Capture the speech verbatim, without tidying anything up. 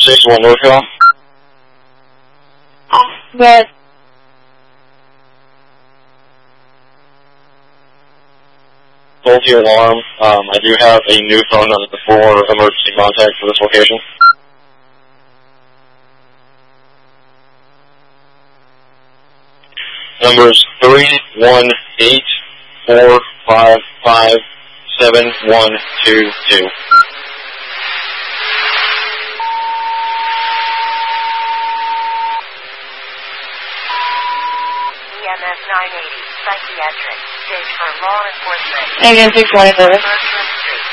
sixty-one Northhill. But Faulty alarm. Um, I do have a new phone number for emergency contact for this location. Numbers three one eight four five five seven one two two. E M S nine eighty, psychiatric, stage for law enforcement. again, six twenty-seven.